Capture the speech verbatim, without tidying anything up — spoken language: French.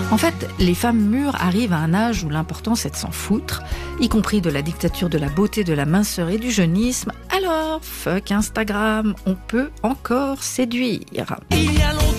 En fait, les femmes mûres arrivent à un âge où l'important c'est de s'en foutre, y compris de la dictature de la beauté, de la minceur et du jeunisme. Alors, fuck Instagram, on peut encore séduire. Il y a